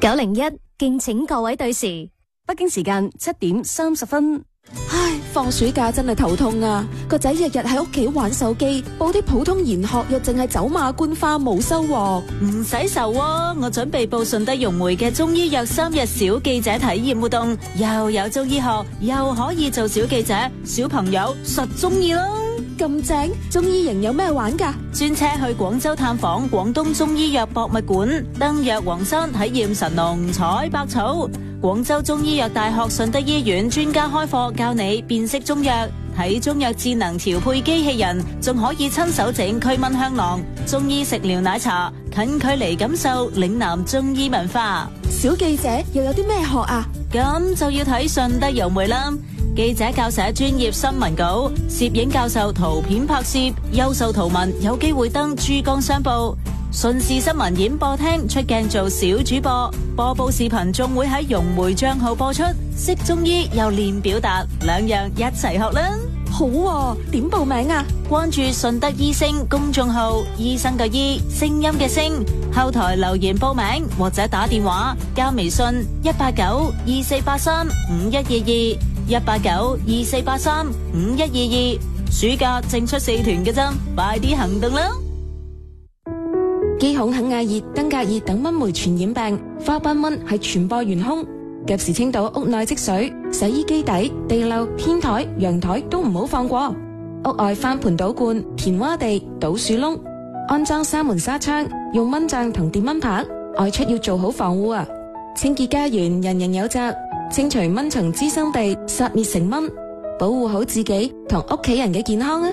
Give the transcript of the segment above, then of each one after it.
901，敬請各位對時。 北京時間7:30。 唉，放暑假真係頭痛啊！個仔日日喺屋企玩手機，報啲普通研學又淨係走馬觀花，冇收穫。 唔使愁喎，我準備報順德融媒嘅中醫藥3日小記者體驗活動，又有中醫學，又可以做小記者，小朋友實中意咯。 咁正，中醫營有咩玩㗎？ 專車去廣州探訪廣東中醫藥博物館，登藥黃山體驗神農採百草。廣州中醫藥大學順德醫院專家開課教你辨識中藥，睇中藥智能調配機器人，仲可以親手整驅蚊香囊。中醫食療奶茶，近距離感受嶺南中醫文化。 小記者又有啲咩學啊？ 咁就要睇順德融媒啦。記者教寫專業新聞稿，攝影教授圖片拍攝，優秀圖文有機會登珠江商報。順時新聞演播廳出鏡做小主播，播報視頻仲會喺融媒賬號播出。識中醫又練表達，兩樣一齊學啦。 好喎，點報名啊？ 關注順德醫聲公眾號，醫生嘅醫，聲音嘅聲，後台留言報名或者打電話加微信18924835122，18924835122。暑假正出4團嘅啫，快啲行動啦！ 基孔、肯亞熱、登革熱等蚊媒傳染病，花斑蚊係傳播元兇。及時清倒屋內積水，洗衣機底、地漏、天台、陽台都唔好放過。屋外翻盆倒罐、填窪地、倒樹窿，安裝3門紗窗，用蚊帳同電蚊拍。外出要做好防護啊！清潔家園，人人有責，清除蚊蟲滋生地，殺滅成蚊，保護好自己同屋企人嘅健康啊！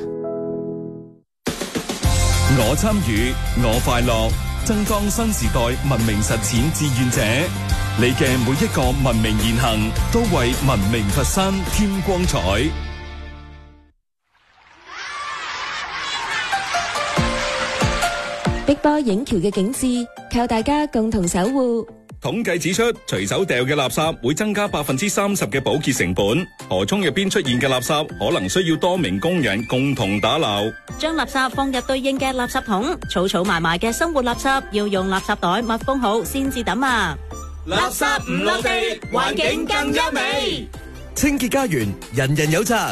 我參與，我快樂，增光新時代文明實踐志願者。你嘅每一個文明言行，都為文明佛山添光彩。 碧波映橋嘅景致，靠大家共同守護。 統計指出，隨手掉嘅垃圾會增加30%嘅保潔成本。河涌入邊出現嘅垃圾，可能需要多名工人共同打撈。 將垃圾放入對應嘅垃圾桶，儲埋埋嘅生活垃圾要用垃圾袋密封好先至抌啊！ 垃圾唔落地，環境更優美。 清潔家園，人人有責。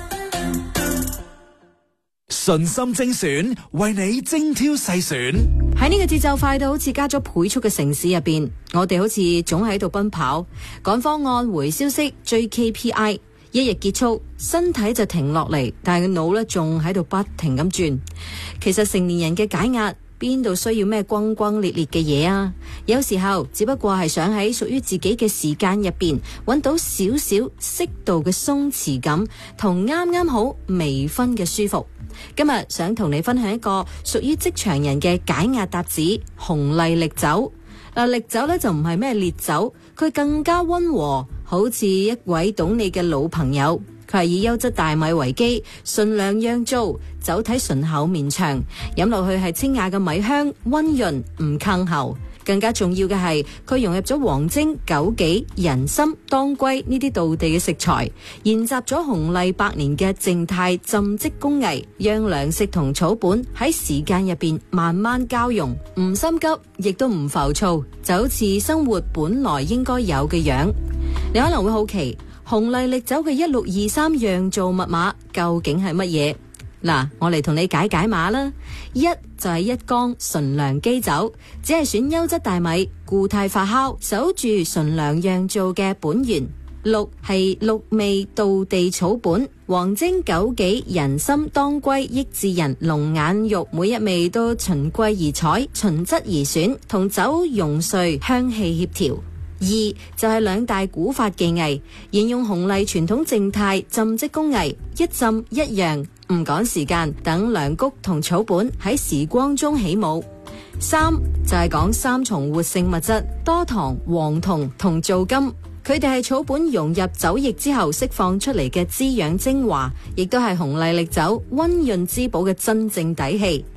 信心精選，為你精挑細選。 喺呢個節奏快到好似加咗倍速嘅城市入邊，我哋好似總喺度奔跑，趕方案、回消息、追 KPI。一日結束，身體就停落嚟，但係個腦咧仲喺度不停咁轉。其實成年人嘅解壓邊度需要咩轟轟烈烈嘅嘢啊？有時候只不過係想喺屬於自己嘅時間入邊揾到少少適度嘅鬆弛感，同啱啱好微醺嘅舒服。今日想同你分享一個屬於職場人嘅解壓搭子——紅麗力酒。嗱，力酒咧就唔係咩烈酒，佢更加溫和，好似一位懂你嘅老朋友。佢係以優質大米為基，純糧釀造，酒體醇厚綿長，飲落去係清雅嘅米香，溫潤唔坑喉。更加重要嘅係，佢融入咗黃精、枸杞、人參、當歸呢啲道地嘅食材，研習咗紅麗百年嘅靜態浸漬工藝，讓糧食同草本喺時間入邊慢慢交融，唔心急，亦都唔浮躁，就好似生活本來應該有嘅樣。你可能會好奇，紅麗力酒嘅1623釀造密碼究竟係乜嘢？嗱，我嚟同你解碼啦。一就係一缸純糧基酒，只係選優質大米，固態發酵，守住純糧釀造嘅本源。六係六味道地草本，黃精、枸杞、人參、當歸、益智仁、龍眼肉，每一味都循季而採，循質而選，同酒融萃，香氣協調。二就係兩大古法技藝，沿用紅麗傳統靜態浸漬工藝，一浸一釀，唔趕時間，等糧穀同草本喺時光中起舞。三就係講三重活性物質，多糖、黃酮同皂苷，佢哋係草本融入酒液之後釋放出嚟嘅滋養精華，亦都係紅麗力酒溫潤滋補嘅真正底氣。